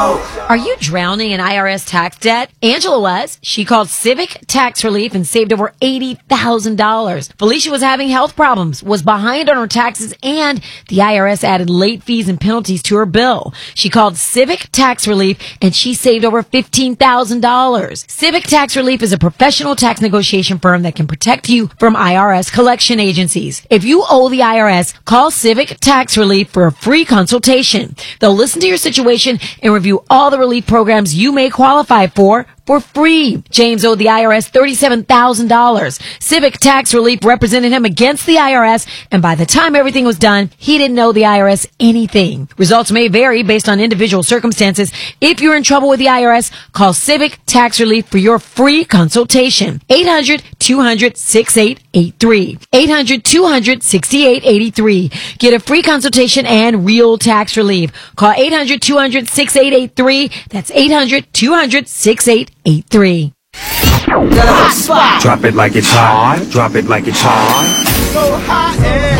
Are you drowning in IRS tax debt? Angela was. She called Civic Tax Relief and saved over $80,000. Felicia was having health problems, was behind on her taxes, and the IRS added late fees and penalties to her bill. She called Civic Tax Relief and she saved over $15,000. Civic Tax Relief is a professional tax negotiation firm that can protect you from IRS collection agencies. If you owe the IRS, call Civic Tax Relief for a free consultation. They'll listen to your situation and review all the relief programs you may qualify for free. James owed the IRS $37,000. Civic Tax Relief represented him against the IRS, and by the time everything was done, he didn't owe the IRS anything. Results may vary based on individual circumstances. If you're in trouble with the IRS, call Civic Tax Relief for your free consultation. 800-200-6883. 800-200-6883. Get a free consultation and real tax relief. Call 800-200-6883. That's 800-200-6883. The hot spot. Drop it like it's hot. Drop it like it's hot. So hot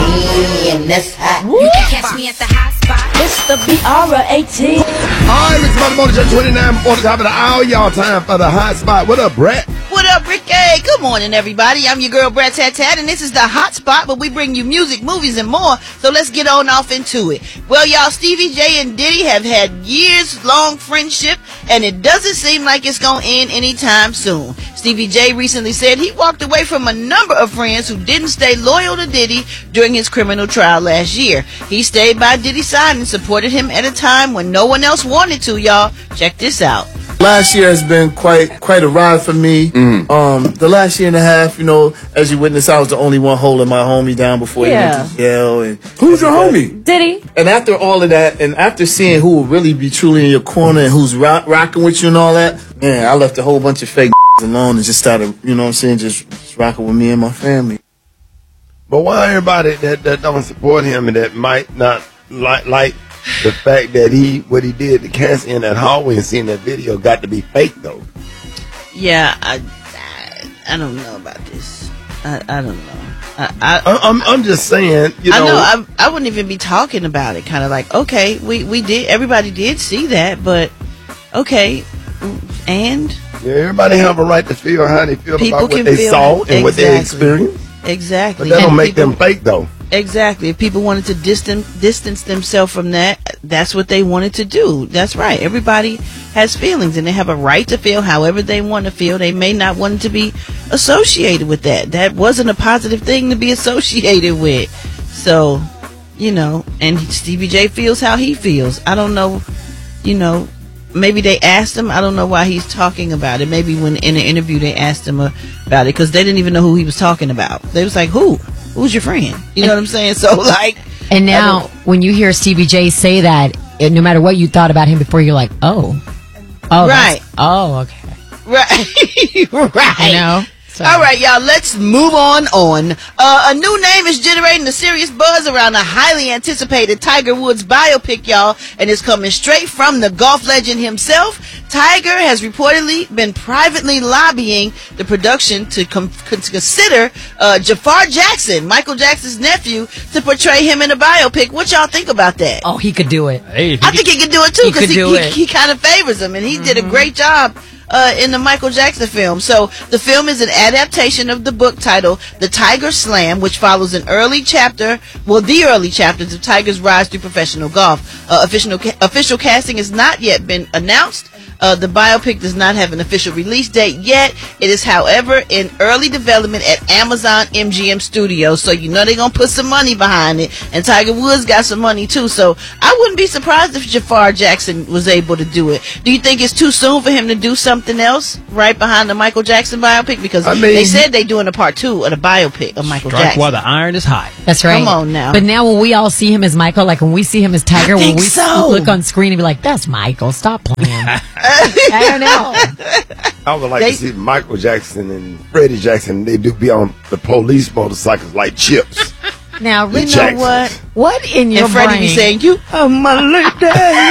in this hot. You can catch me at the hot spot. It's the BR18. All right, it's about the morning show 29 before the top of the hour. Y'all time for the hot spot. What up, Brett? What up, Ricky? Good morning, everybody. I'm your girl, Brett Tat Tat, and this is the hot spot where we bring you music, movies, and more. So let's get on off into it. Well, y'all, Stevie J and Diddy have had years-long friendship, and it doesn't seem like it's going to end anytime soon. Stevie J recently said he walked away from a number of friends who didn't stay loyal to Diddy during his criminal trial last year. He stayed by Diddy's side and supported him at a time when no one else wanted to, y'all. Check this out. Last year has been quite a ride for me. The last year and a half, you know, as you witness, I was the only one holding my homie down before he went to jail. And who's your homie? Diddy. And after all of that, and after seeing who will really be truly in your corner and who's rocking with you and all that, man, I left a whole bunch of fake alone and just started, you know what I'm saying, just rocking with me and my family. But why everybody that don't support him and that might not like the fact that what he did to Cassie in that hallway and seeing that video got to be fake though? Yeah, I don't know about this. I don't know. I'm just saying, you know. I know, I wouldn't even be talking about it. Kind of like, okay, we did, everybody did see that, but okay, and yeah, everybody have a right to feel how they feel people about what they saw and what they experienced. Exactly. But that don't make them fake though. Exactly. If people wanted to distance themselves from that, that's what they wanted to do. That's right. Everybody has feelings and they have a right to feel however they want to feel. They may not want to be associated with that. That wasn't a positive thing to be associated with. So, you know, and Stevie J feels how he feels. I don't know, you know, maybe they asked him. I don't know why he's talking about it. Maybe when in an interview they asked him about it because they didn't even know who he was talking about. They was like, who's your friend? You know what I'm saying? So like, and now when you hear Stevie J say that, no matter what you thought about him before, you're like, oh, right, okay, right, right. You know. So. All right, y'all, let's move on. A new name is generating a serious buzz around a highly anticipated Tiger Woods biopic, y'all, and it's coming straight from the golf legend himself. Tiger has reportedly been privately lobbying the production to consider Jafar Jackson, Michael Jackson's nephew, to portray him in a biopic. What y'all think about that? Oh, he could do it. I think he could do it too because he kind of favors him, and he did a great job in the Michael Jackson film. So the film is an adaptation of the book titled The Tiger Slam, which follows the early chapters of Tiger's rise through professional golf. Official casting has not yet been announced. The biopic does not have an official release date yet. It is, however, in early development at Amazon MGM Studios, so you know they're gonna put some money behind it. And Tiger Woods got some money too, so I wouldn't be surprised if Jafar Jackson was able to do it. Do you think it's too soon for him to do something else right behind the Michael Jackson biopic? Because they said they're doing a part 2 of the biopic of Michael Jackson. While the iron is hot. That's right. Come on now. But now when we all see him as Michael, like when we see him as Tiger, when we look on screen and be like, that's Michael, stop playing. I don't know. I would like to see Michael Jackson and Freddie Jackson. They do be on the police motorcycles like Chips. Now, you know what? What in your and Freddie brain? be saying, "You are my lady,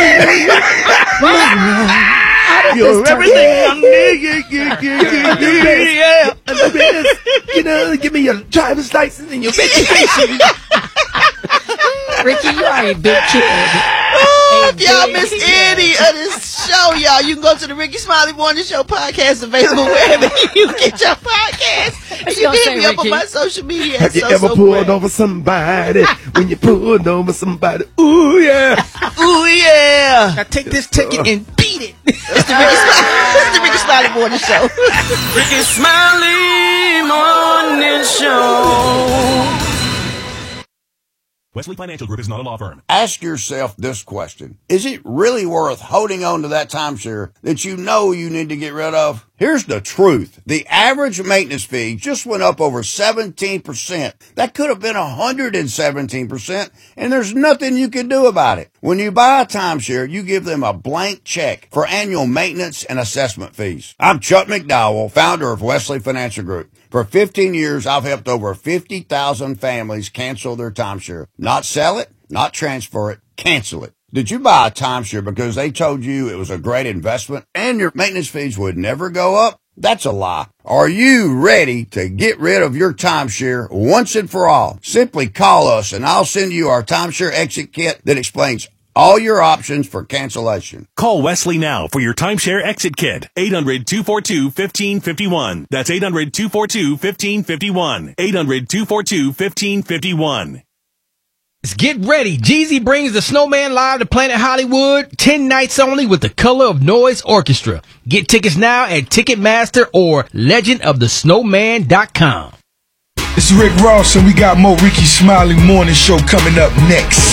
you're everything I need. Yeah. You know, give me your driver's license and your education." Ricky, you are a big kid. Oh, if y'all miss any of this show, y'all, you can go to the Ricky Smiley Morning Show podcast, available wherever you get your podcast. And you can hit me up on my social media. Have you ever pulled over somebody? When you pulled over somebody, ooh yeah, ooh yeah. Now take this ticket and beat it. It's the Ricky Smiley Morning Show. Ricky Smiley Morning Show. Wesley Financial Group is not a law firm. Ask yourself this question. Is it really worth holding on to that timeshare that you know you need to get rid of? Here's the truth. The average maintenance fee just went up over 17%. That could have been 117%, and there's nothing you can do about it. When you buy a timeshare, you give them a blank check for annual maintenance and assessment fees. I'm Chuck McDowell, founder of Wesley Financial Group. For 15 years, I've helped over 50,000 families cancel their timeshare. Not sell it, not transfer it, cancel it. Did you buy a timeshare because they told you it was a great investment and your maintenance fees would never go up? That's a lie. Are you ready to get rid of your timeshare once and for all? Simply call us and I'll send you our timeshare exit kit that explains all your options for cancellation. Call Wesley now for your timeshare exit kit. 800-242-1551. That's 800-242-1551. 800-242-1551. Get ready. Jeezy brings the Snowman live to Planet Hollywood. 10 nights only with the Color of Noise Orchestra. Get tickets now at Ticketmaster or legendofthesnowman.com. It's Rick Ross and we got more Ricky Smiley Morning Show coming up next.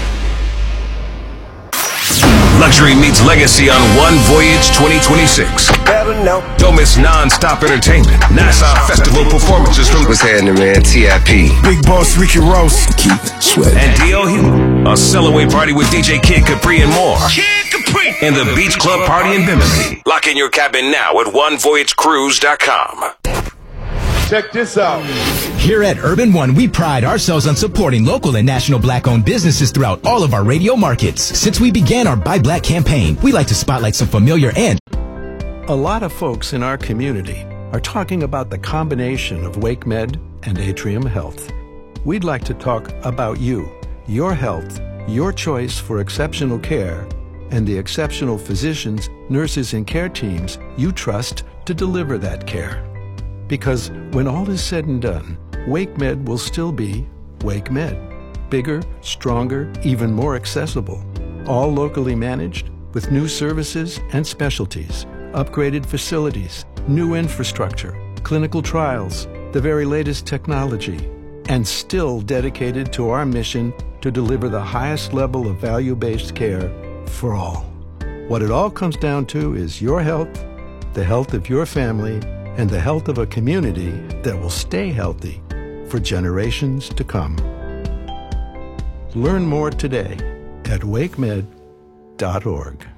Luxury meets legacy on One Voyage 2026. Don't miss non-stop entertainment. Nassau Festival performances from what's happening, man? TIP, Big Boss Ricky Ross, Keith Sweat, and D.O. Hugh. A sell-away party with DJ Kid Capri and more. Kid Capri in the Beach Club Party in Bimini. Lock in your cabin now at OneVoyageCruise.com. Check this out. Here at Urban One, we pride ourselves on supporting local and national Black-owned businesses throughout all of our radio markets. Since we began our Buy Black campaign, we like to spotlight some familiar and... A lot of folks in our community are talking about the combination of WakeMed and Atrium Health. We'd like to talk about you, your health, your choice for exceptional care, and the exceptional physicians, nurses, and care teams you trust to deliver that care. Because when all is said and done, WakeMed will still be WakeMed. Bigger, stronger, even more accessible. All locally managed with new services and specialties, upgraded facilities, new infrastructure, clinical trials, the very latest technology, and still dedicated to our mission to deliver the highest level of value-based care for all. What it all comes down to is your health, the health of your family, and the health of a community that will stay healthy for generations to come. Learn more today at wakemed.org.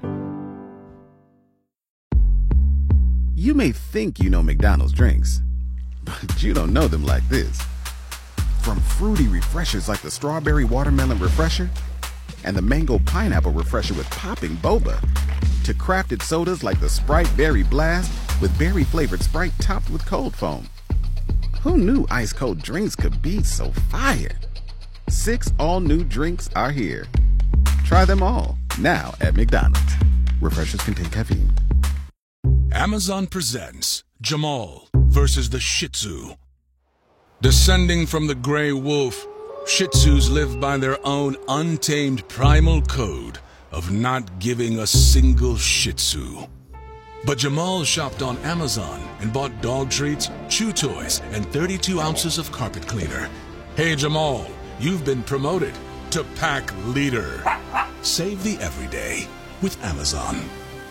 You may think you know McDonald's drinks, but you don't know them like this. From fruity refreshers like the Strawberry Watermelon Refresher and the Mango Pineapple Refresher with popping boba, to crafted sodas like the Sprite Berry Blast with berry-flavored Sprite topped with cold foam. Who knew ice-cold drinks could be so fire? 6 all-new drinks are here. Try them all, now at McDonald's. Refreshers contain caffeine. Amazon presents Jamal versus the Shih Tzu. Descending from the gray wolf, Shih Tzus live by their own untamed primal code of not giving a single Shih Tzu. But Jamal shopped on Amazon and bought dog treats, chew toys, and 32 ounces of carpet cleaner. Hey Jamal, you've been promoted to pack leader. Save the everyday with Amazon.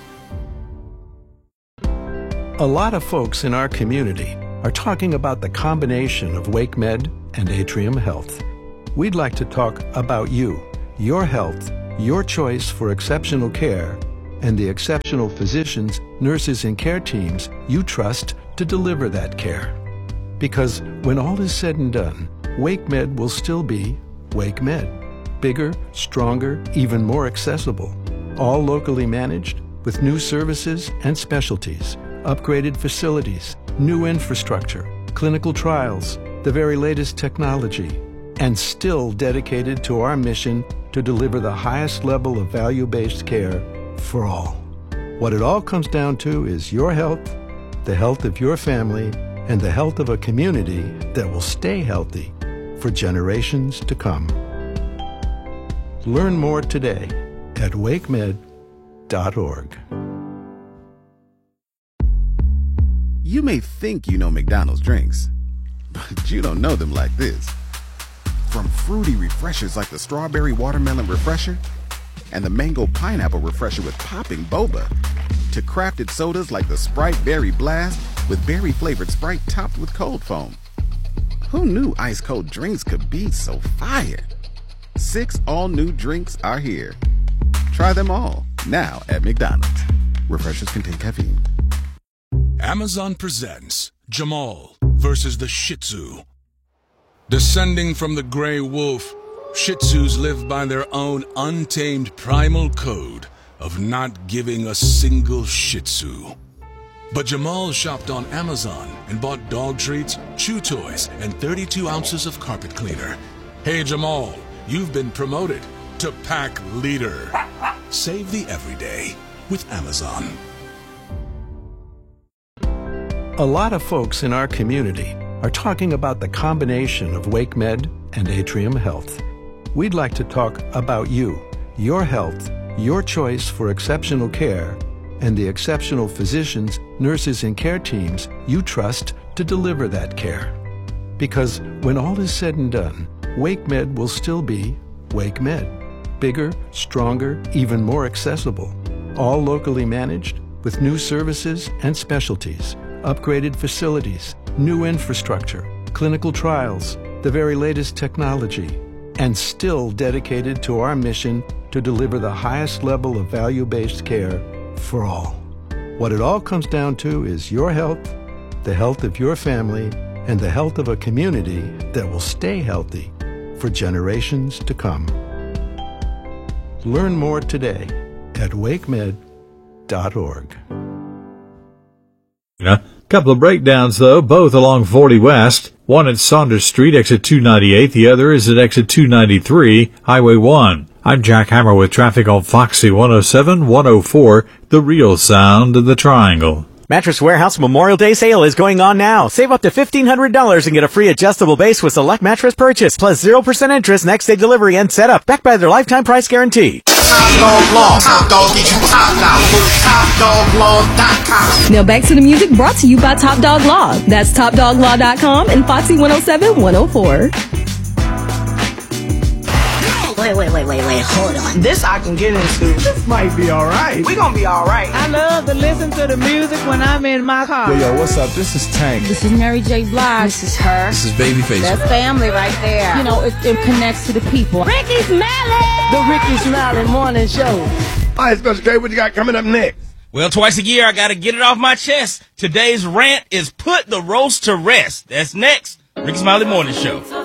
A lot of folks in our community are talking about the combination of WakeMed and Atrium Health. We'd like to talk about you, your health, your choice for exceptional care, and the exceptional physicians, nurses, and care teams you trust to deliver that care. Because when all is said and done, WakeMed will still be WakeMed. Bigger, stronger, even more accessible. All locally managed with new services and specialties, upgraded facilities, new infrastructure, clinical trials, the very latest technology, and still dedicated to our mission to deliver the highest level of value-based care for all. What it all comes down to is your health, the health of your family, and the health of a community that will stay healthy for generations to come. Learn more today at wakemed.org. You may think you know McDonald's drinks, but you don't know them like this. From fruity refreshers like the Strawberry Watermelon Refresher and the Mango Pineapple Refresher with popping boba, to crafted sodas like the Sprite Berry Blast with berry-flavored Sprite topped with cold foam. Who knew ice-cold drinks could be so fire? 6 all-new drinks are here. Try them all, now at McDonald's. Refreshers contain caffeine. Amazon presents Jamal versus the Shih Tzu. Descending from the gray wolf, Shih Tzus live by their own untamed primal code of not giving a single Shih Tzu. But Jamal shopped on Amazon and bought dog treats, chew toys, and 32 ounces of carpet cleaner. Hey Jamal, you've been promoted to pack leader. Save the everyday with Amazon. A lot of folks in our community are talking about the combination of WakeMed and Atrium Health. We'd like to talk about you, your health, your choice for exceptional care, and the exceptional physicians, nurses, and care teams you trust to deliver that care. Because when all is said and done, WakeMed will still be WakeMed. Bigger, stronger, even more accessible. All locally managed with new services and specialties, upgraded facilities, new infrastructure, clinical trials, the very latest technology, and still dedicated to our mission to deliver the highest level of value-based care for all. What it all comes down to is your health, the health of your family, and the health of a community that will stay healthy for generations to come. Learn more today at wakemed.org. A couple of breakdowns, though, both along 40 West. One at Saunders Street, exit 298. The other is at exit 293, Highway 1. I'm Jack Hammer with traffic on Foxy 107, 104, the real sound of the Triangle. Mattress Warehouse Memorial Day sale is going on now. Save up to $1,500 and get a free adjustable base with select mattress purchase, plus 0% interest next day delivery and setup, backed by their lifetime price guarantee. Top Dog Law. Top Dog get you top dollar. TopDogLaw.com. Now back to the music brought to you by Top Dog Law. That's TopDogLaw.com and Foxy 107 104. Wait, hold on. This I can get into. This might be alright. We gonna be alright. I love to listen to the music when I'm in my car. Yo, what's up? This is Tank. This is Mary J. Blige. This is her. This is Babyface. That's family right there. You know, it connects to the people. Ricky Smiley! The Ricky Smiley Morning Show. All right, Special K, what you got coming up next? Well, twice a year, I got to get it off my chest. Today's rant is put the roast to rest. That's next. Ricky Smiley Morning Show.